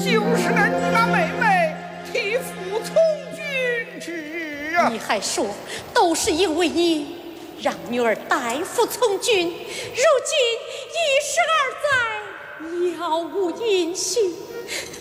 就是那你那妹妹替父从军去啊！ 你还说都是因为你让女儿代父从军，如今12载杳无音讯，